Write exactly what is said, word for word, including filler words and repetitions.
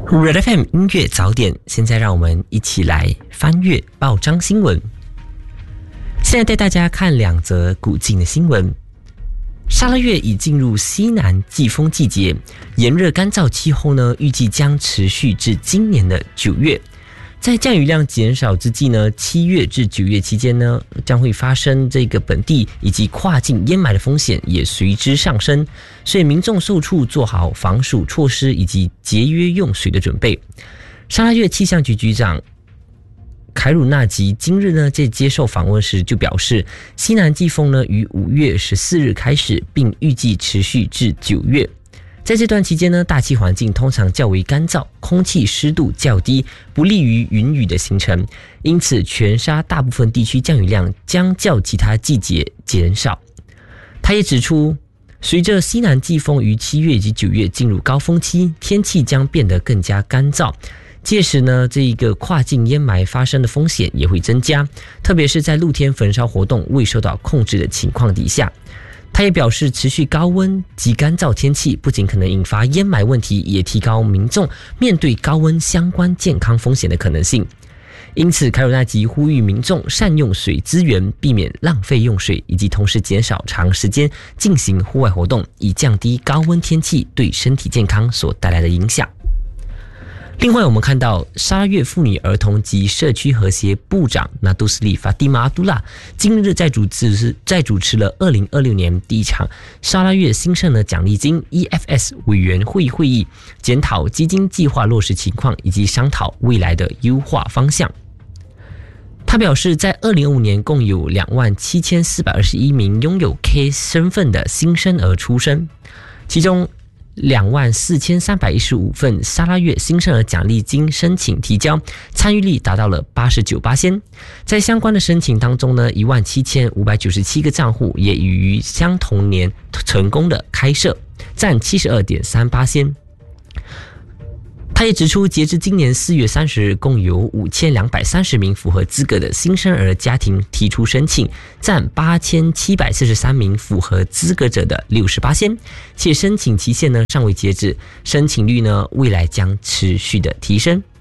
Red F M 音乐早点，现在让我们一起来翻阅报章新闻。现在带大家看两则古晋的新闻。沙拉越已进入西南季风季节，炎热干燥气候呢，预计将持续至今年的九月。在降雨量减少之际呢，七月至九月期间呢，将会发生这个本地以及跨境淹埋的风险也随之上升，所以民众受处做好防暑措施以及节约用水的准备。沙拉越气象局局长凯鲁纳吉今日呢在接受访问时就表示，西南季风呢于五月十四日开始，并预计持续至九月。在这段期间呢，大气环境通常较为干燥，空气湿度较低，不利于云雨的形成，因此全沙大部分地区降雨量将较其他季节减少。他也指出，随着西南季风于七月以及九月进入高峰期，天气将变得更加干燥，届时呢，这一个跨境淹埋发生的风险也会增加，特别是在露天焚烧活动未受到控制的情况底下。他也表示，持续高温及干燥天气不仅可能引发淹埋问题，也提高民众面对高温相关健康风险的可能性。因此，凯鲁纳吉呼吁民众善用水资源，避免浪费用水，以及同时减少长时间进行户外活动，以降低高温天气对身体健康所带来的影响。另外，我们看到沙拉越妇女儿童及社区和谐部长纳杜斯利法蒂玛阿杜拉今日在主持在主持了二零二六年第一场沙拉越兴盛的奖励金 E F S 委员会会议，检讨基金计划落实情况以及商讨未来的优化方向。他表示，在二零二五年共有两万七千四百二十一名拥有 K 身份的新生儿出生，其中两万四千三百一十五份沙拉越新生儿奖励金申请提交，参与率达到了 百分之八十九。在相关的申请当中呢，一万七千五百九十七个账户也已于相同年成功的开设，占 百分之七十二点三。他也指出，截至今年四月三十日，共有五千两百三十名符合资格的新生儿家庭提出申请，占八千七百四十三名符合资格者的 百分之六十八， 且申请期限呢尚未截止，申请率呢未来将持续的提升。